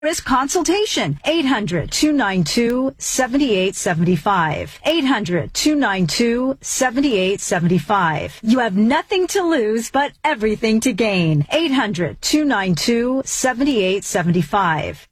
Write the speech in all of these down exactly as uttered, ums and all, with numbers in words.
Consultation. eight hundred, two nine two, seven eight seven five. eight hundred, two nine two, seven eight seven five. You have nothing to lose but everything to gain. eight hundred, two nine two, seven eight seven five.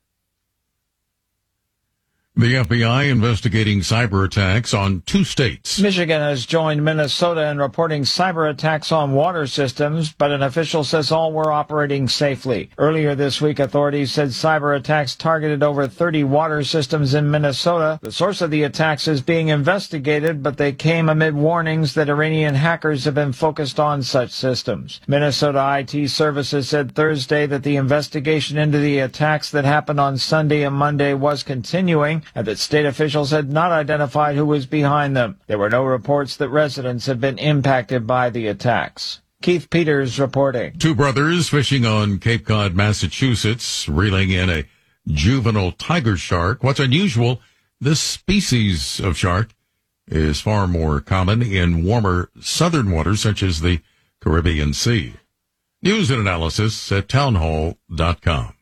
The F B I investigating cyber attacks on two states. Michigan has joined Minnesota in reporting cyber attacks on water systems, but an official says all were operating safely. Earlier this week, authorities said cyber attacks targeted over thirty water systems in Minnesota. The source of the attacks is being investigated, but they came amid warnings that Iranian hackers have been focused on such systems. Minnesota I T Services said Thursday that the investigation into the attacks that happened on Sunday and Monday was continuing, and that state officials had not identified who was behind them. There were no reports that residents had been impacted by the attacks. Keith Peters reporting. Two brothers fishing on Cape Cod, Massachusetts, reeling in a juvenile tiger shark. What's unusual, this species of shark is far more common in warmer southern waters such as the Caribbean Sea. News and analysis at townhall dot com.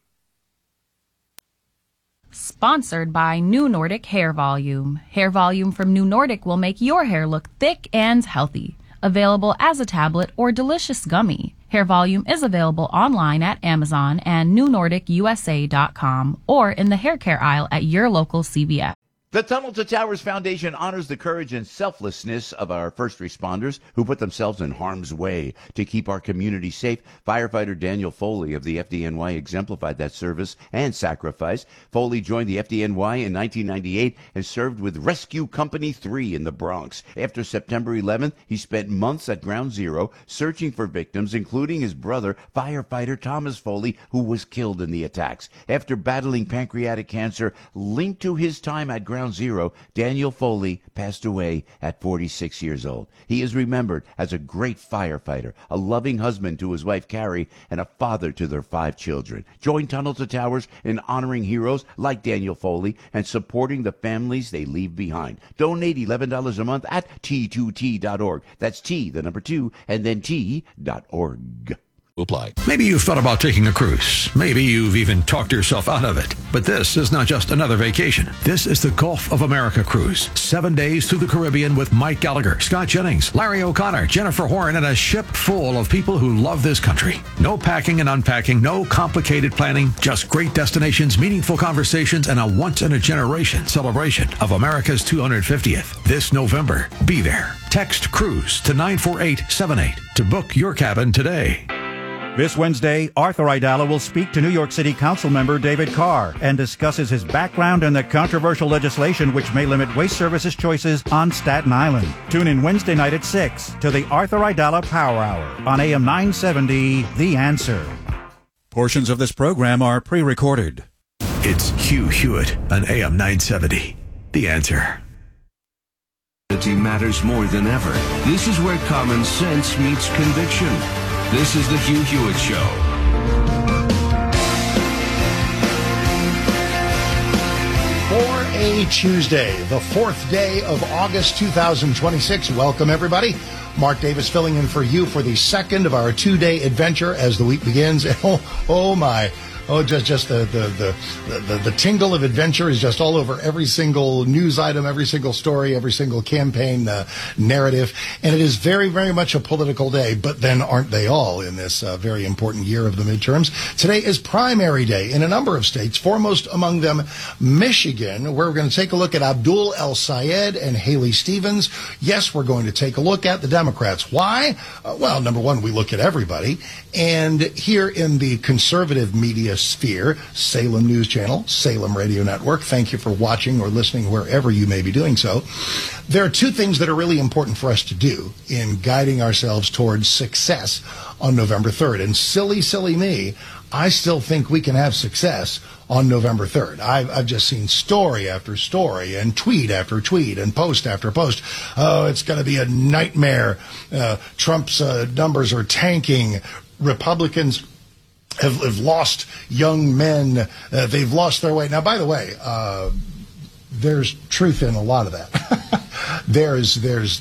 Sponsored by New Nordic Hair Volume. Hair Volume from New Nordic will make your hair look thick and healthy. Available as a tablet or delicious gummy. Hair Volume is available online at Amazon and new nordic u s a dot com or in the hair care aisle at your local C V S. The Tunnel to Towers Foundation honors the courage and selflessness of our first responders who put themselves in harm's way to keep our community safe. Firefighter Daniel Foley of the F D N Y exemplified that service and sacrifice. Foley joined the F D N Y in nineteen ninety-eight and served with Rescue Company three in the Bronx. After September eleventh, he spent months at Ground Zero searching for victims, including his brother, firefighter Thomas Foley, who was killed in the attacks. After battling pancreatic cancer linked to his time at Ground Zero, Daniel Foley passed away at forty-six years old. He is remembered as a great firefighter, a loving husband to his wife Carrie, and a father to their five children. Join Tunnel to Towers in honoring heroes like Daniel Foley and supporting the families they leave behind. Donate eleven dollars a month at T two T dot org. That's T, the number two, and then T dot org. Apply. Maybe you've thought about taking a cruise. Maybe you've even talked yourself out of it. But this is not just another vacation. This is the Gulf of America cruise. Seven days through the Caribbean with Mike Gallagher, Scott Jennings, Larry O'Connor, Jennifer Horn, and a ship full of people who love this country. No packing and unpacking, no complicated planning, just great destinations, meaningful conversations, and a once-in-a-generation celebration of America's two hundred fiftieth. This November, be there. Text CRUISE to nine four eight seven eight to book your cabin today. This Wednesday, Arthur Aidala will speak to New York City Council member David Carr and discusses his background in the controversial legislation which may limit waste services choices on Staten Island. Tune in Wednesday night at six to the Arthur Aidala Power Hour on A M nine seventy, The Answer. Portions of this program are pre-recorded. It's Hugh Hewitt on A M nine seventy, The Answer. Matters more than ever. This is where common sense meets conviction. This is the Hugh Hewitt Show. For a Tuesday, the fourth day of August two thousand twenty-six. Welcome, everybody. Mark Davis filling in for you for the second of our two-day adventure as the week begins. Oh, oh my. Oh, just just the the, the, the the tingle of adventure is just all over every single news item, every single story, every single campaign uh, narrative. And it is very, very much a political day. But then aren't they all in this uh, very important year of the midterms? Today is primary day in a number of states, foremost among them Michigan, where we're going to take a look at Abdul El-Sayed and Haley Stevens. Yes, we're going to take a look at the Democrats. Why? Uh, well, number one, we look at everybody. And here in the conservative media sphere, Salem News Channel, Salem Radio Network, thank you for watching or listening wherever you may be doing so. There are two things that are really important for us to do in guiding ourselves towards success on November third. And silly, silly me, I still think we can have success on November third. I've, I've just seen story after story and tweet after tweet and post after post. Oh, it's going to be a nightmare. Uh, Trump's uh, numbers are tanking. Republicans have, have lost young men. Uh, they've lost their way. Now, by the way, uh, there's truth in a lot of that. there's there's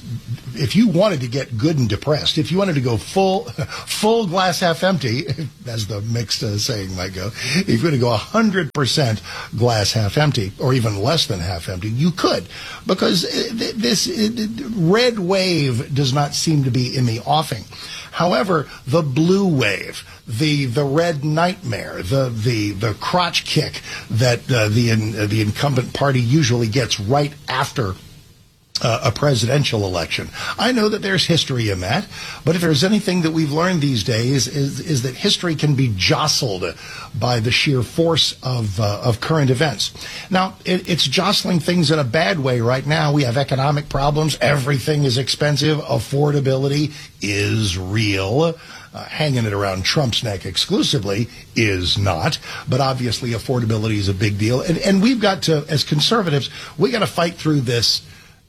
if you wanted to get good and depressed, if you wanted to go full full glass half empty, as the mixed uh, saying might go, if you're going to go one hundred percent glass half empty, or even less than half empty, you could. Because this red wave does not seem to be in the offing. However, the blue wave, the the red nightmare, the the the crotch kick that uh, the uh, the incumbent party usually gets right after uh, a presidential election. I know that there's history in that, but if there's anything that we've learned these days is is that history can be jostled by the sheer force of uh, of current events. Now, it, it's jostling things in a bad way right now. We have economic problems. Everything is expensive. Affordability is real. Uh, hanging it around Trump's neck exclusively is not, but obviously affordability is a big deal. And, and we've got to, as conservatives, we got to fight through this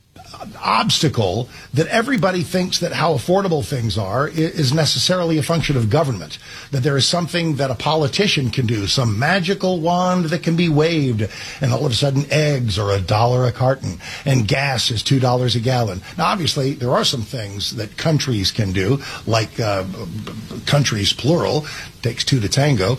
obstacle that everybody thinks that how affordable things are is necessarily a function of government, that there is something that a politician can do, some magical wand that can be waved, and all of a sudden eggs are a dollar a carton and gas is two dollars a gallon. Now, obviously, there are some things that countries can do, like uh, countries, plural, takes two to tango,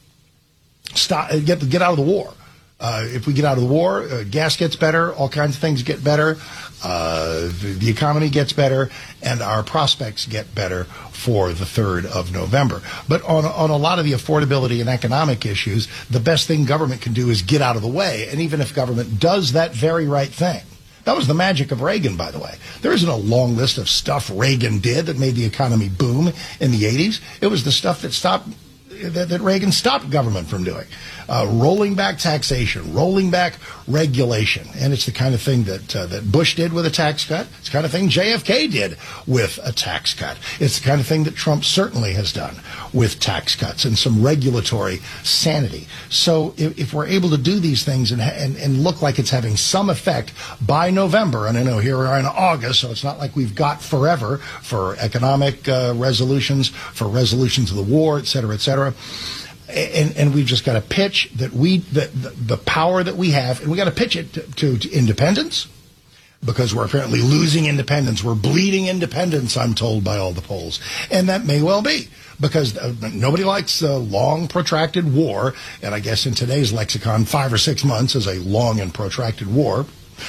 stop, get, get out of the war. Uh, if we get out of the war, uh, gas gets better, all kinds of things get better, uh, the, the economy gets better, and our prospects get better for the third of November. But on, on a lot of the affordability and economic issues, the best thing government can do is get out of the way. And even if government does that very right thing, that was the magic of Reagan, by the way. There isn't a long list of stuff Reagan did that made the economy boom in the eighties. It was the stuff that stopped that, that Reagan stopped government from doing. Uh, rolling back taxation, rolling back regulation. And it's the kind of thing that uh, that Bush did with a tax cut. It's the kind of thing J F K did with a tax cut. It's the kind of thing that Trump certainly has done with tax cuts and some regulatory sanity. So if, if we're able to do these things and, and, and look like it's having some effect by November, and I know here we are in August, so it's not like we've got forever for economic uh, resolutions, for resolutions of the war, et cetera, et cetera. And, and we've just got to pitch that we the, the, the power that we have, and we got to pitch it to, to, to independence, because we're apparently losing independence. We're bleeding independence, I'm told by all the polls. And that may well be, because uh, nobody likes a long, protracted war. And I guess in today's lexicon, five or six months is a long and protracted war.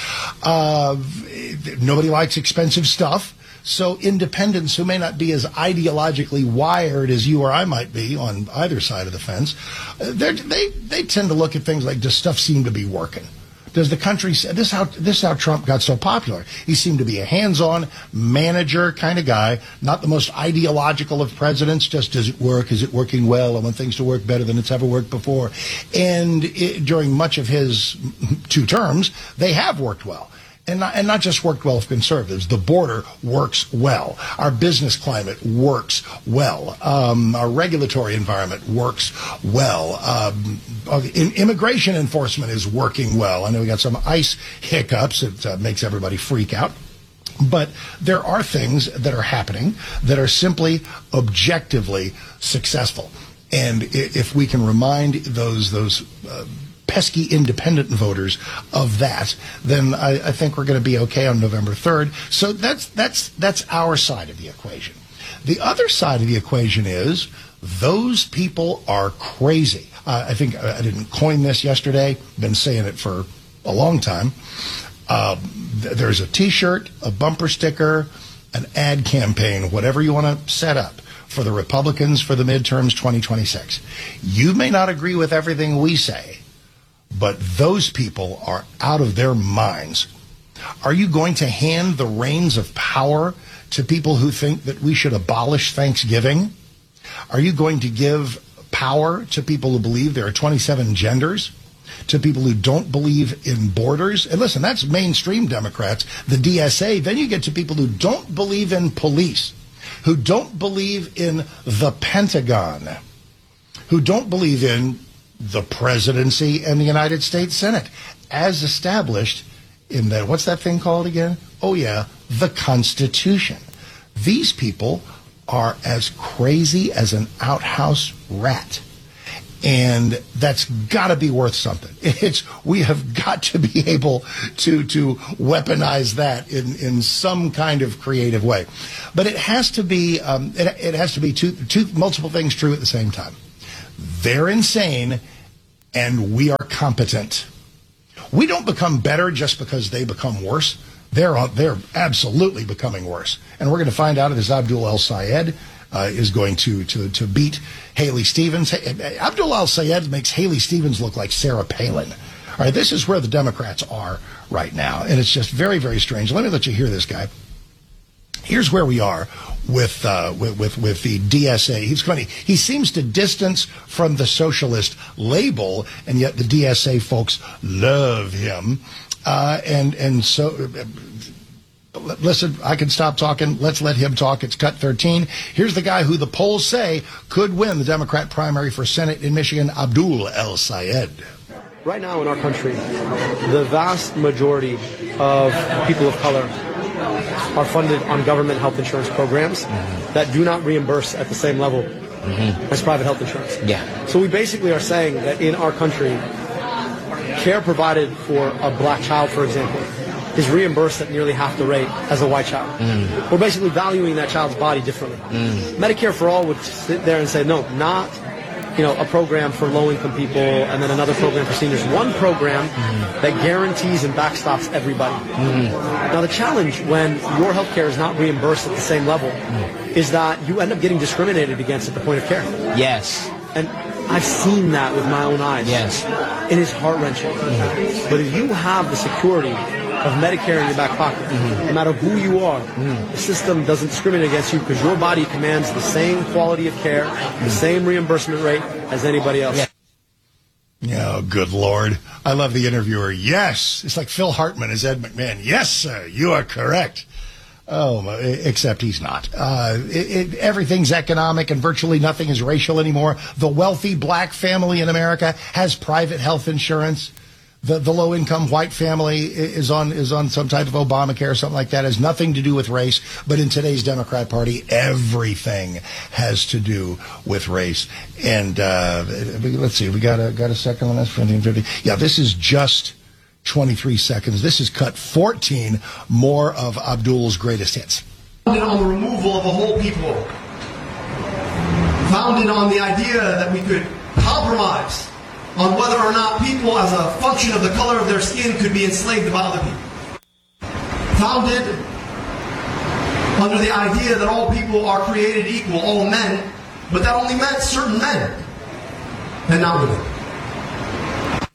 Uh, nobody likes expensive stuff. So independents who may not be as ideologically wired as you or I might be on either side of the fence, they they tend to look at things like, does stuff seem to be working? Does the country, this is how, this is how Trump got so popular. He seemed to be a hands-on manager kind of guy, not the most ideological of presidents, just does it work, is it working well, I want things to work better than it's ever worked before. And it, during much of his two terms, they have worked well. And not, and not just worked well for conservatives. The border works well. Our business climate works well. Um, our regulatory environment works well. Um, in, immigration enforcement is working well. I know we got some ICE hiccups. It uh, makes everybody freak out. But there are things that are happening that are simply objectively successful. And if we can remind those those uh, pesky independent voters of that, then I, I think we're going to be okay on November third. So that's that's that's our side of the equation. The other side of the equation is those people are crazy. Uh, I think I didn't coin this yesterday. Been saying it for a long time. Uh, th- there's a T-shirt, a bumper sticker, an ad campaign, whatever you want to set up for the Republicans for the midterms twenty twenty-six. You may not agree with everything we say, but those people are out of their minds. Are you going to hand the reins of power to people who think that we should abolish Thanksgiving? Are you going to give power to people who believe there are twenty-seven genders? To people who don't believe in borders? And listen, that's mainstream Democrats, the D S A. Then you get to people who don't believe in police, who don't believe in the Pentagon, who don't believe in the presidency and the United States Senate, as established in the, what's that thing called again? Oh, yeah, the Constitution. These people are as crazy as an outhouse rat. And that's got to be worth something. It's we have got to be able to to weaponize that in, in some kind of creative way. But it has to be um, it, it has to be two two multiple things true at the same time. They're insane, and we are competent. We don't become better just because they become worse. They're they're absolutely becoming worse, and we're going to find out if this Abdul El-Sayed uh, is going to to to beat Haley Stevens. Abdul El-Sayed makes Haley Stevens look like Sarah Palin. All right, this is where the Democrats are right now, and it's just very, very strange. Let me let you hear this guy. Here's where we are with uh, with, with with the D S A. He's funny. He seems to distance from the socialist label, and yet the D S A folks love him. Uh, and and so, uh, listen, I can stop talking. Let's let him talk. It's cut thirteen. Here's the guy who the polls say could win the Democrat primary for Senate in Michigan, Abdul El-Sayed. Right now in our country, the vast majority of people of color are funded on government health insurance programs mm-hmm. that do not reimburse at the same level mm-hmm. as private health insurance. Yeah. So we basically are saying that in our country, care provided for a black child, for example, is reimbursed at nearly half the rate as a white child. Mm. We're basically valuing that child's body differently. Mm. Medicare for All would sit there and say, no, not you know, a program for low-income people and then another program for seniors. One program mm. that guarantees and backstops everybody. Mm. Now, the challenge when your health care is not reimbursed at the same level mm. is that you end up getting discriminated against at the point of care. Yes. And I've seen that with my own eyes. Yes. It is heart-wrenching. Mm. But if you have the security of Medicare in your back pocket, mm-hmm. no matter who you are, mm. the system doesn't discriminate against you because your body commands the same quality of care, mm. the same reimbursement rate as anybody else. Yeah. Oh, good Lord. I love the interviewer. Yes. It's like Phil Hartman as Ed McMahon. Yes, sir. You are correct. Oh, except he's not. Uh, it, it, everything's economic and virtually nothing is racial anymore. The wealthy black family in America has private health insurance. The, the low-income white family is on is on some type of Obamacare or something like that. It has nothing to do with race. But in today's Democrat Party, everything has to do with race. And uh, let's see, we got a got a second on this. Yeah, this is just twenty-three seconds. This is cut fourteen, more of Abdul's greatest hits. Founded on the removal of a whole people. Founded on the idea that we could compromise on whether or not people, as a function of the color of their skin, could be enslaved by other people. Founded under the idea that all people are created equal, all men, but that only meant certain men, and not women.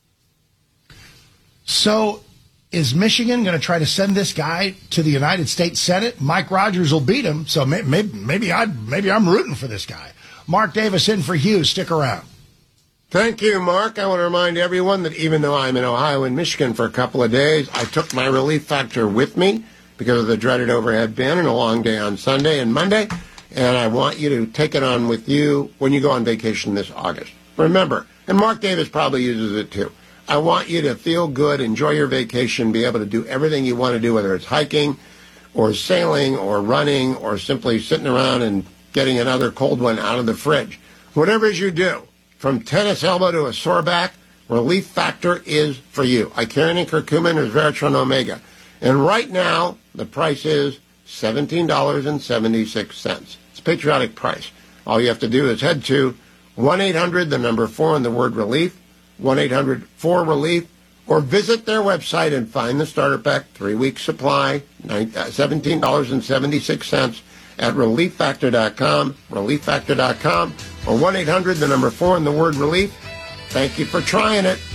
So, is Michigan going to try to send this guy to the United States Senate? Mike Rogers will beat him, so maybe maybe I maybe I'm rooting for this guy. Mark Davis in for Hughes. Stick around. Thank you, Mark. I want to remind everyone that even though I'm in Ohio and Michigan for a couple of days, I took my Relief Factor with me because of the dreaded overhead bin and a long day on Sunday and Monday, and I want you to take it on with you when you go on vacation this August. Remember, and Mark Davis probably uses it too, I want you to feel good, enjoy your vacation, be able to do everything you want to do, whether it's hiking or sailing or running or simply sitting around and getting another cold one out of the fridge. Whatever it is you do, from tennis elbow to a sore back, Relief Factor is for you. Icarian curcumin or Veratron Omega. And right now, the price is seventeen dollars and seventy-six cents. It's a patriotic price. All you have to do is head to one eight hundred, the number four, and the word relief, one eight hundred four relief, or visit their website and find the starter pack, three-week supply, seventeen dollars and seventy-six cents at relief factor dot com, relief factor dot com, or one eight hundred, the number four, and the word relief. Thank you for trying it.